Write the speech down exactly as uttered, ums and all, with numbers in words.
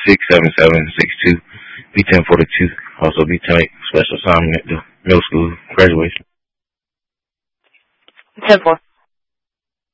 six seven seven six two. B ten forty-two. Also be tonight. Special assignment at the middle school graduation. ten four.